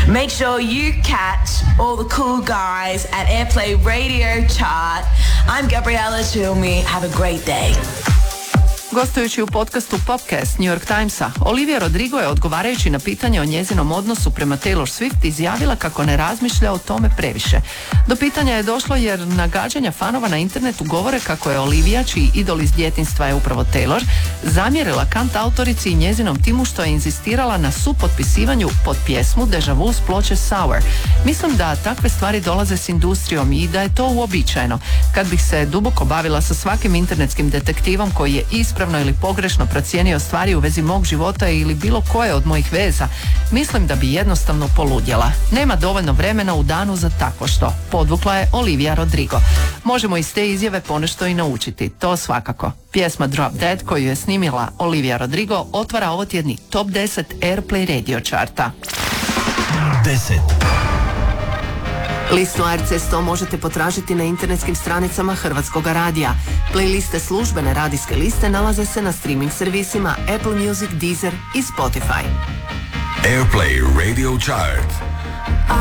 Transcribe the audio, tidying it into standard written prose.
Make sure you catch all the cool guys at Airplay Radio Chart. I'm Gabriella Cilmi. Have a great day. Gostujući u podcastu Popcast New York Timesa, Olivia Rodrigo je odgovarajući na pitanje o njezinom odnosu prema Taylor Swift izjavila kako ne razmišlja o tome previše. Do pitanja je došlo jer nagađanja fanova na internetu govore kako je Olivia, čiji idol iz djetinjstva je upravo Taylor, zamjerila kantautorici i njezinom timu što je inzistirala na supotpisivanju pod pjesmu Deja Vu s ploče Sour. Mislim da takve stvari dolaze s industrijom i da je to uobičajeno. Kad bih se duboko bavila sa svakim internetskim detektivom koji je ispravno ili pogrešno procijenio stvari u vezi mog života ili bilo koje od mojih veza, mislim da bi jednostavno poludjela. Nema dovoljno vremena u danu za takvo što, podvukla je Olivia Rodrigo. Možemo iz te izjave ponešto i naučiti, to svakako. Pjesma Drop Dead koju je snimila Olivia Rodrigo otvara ovo tjedni Top 10 Airplay Radio Charta. 10. Listu ARC 100 možete potražiti na internetskim stranicama Hrvatskog radija. Playliste službene radijske liste nalaze se na streaming servisima Apple Music, Deezer i Spotify. Airplay Radio Chart.